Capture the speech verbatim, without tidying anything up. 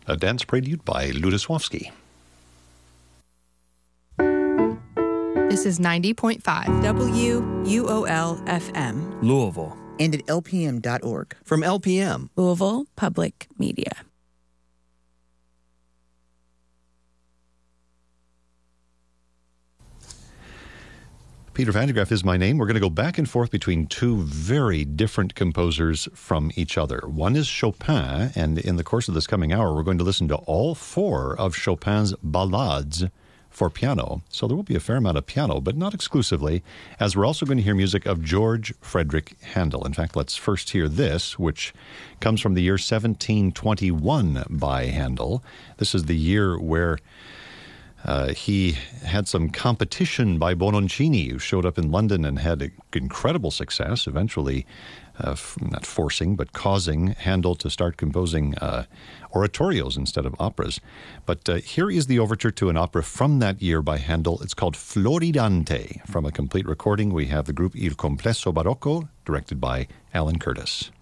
a dance prelude by Ludoslawski. This is ninety point five W U O L F M. Louisville. And at L P M dot org. From L P M. Louisville Public Media. Peter Van de Graaff is my name. We're going to go back and forth between two very different composers from each other. One is Chopin, and in the course of this coming hour, we're going to listen to all four of Chopin's ballades for piano. So there will be a fair amount of piano, but not exclusively, as we're also going to hear music of George Frederick Handel. In fact, let's first hear this, which comes from the year seventeen twenty-one by Handel. This is the year where Uh, he had some competition by Bononcini, who showed up in London and had incredible success, eventually uh, f- not forcing, but causing Handel to start composing uh, oratorios instead of operas. But uh, here is the overture to an opera from that year by Handel. It's called Floridante. From a complete recording, we have the group Il Complesso Barocco, directed by Alan Curtis.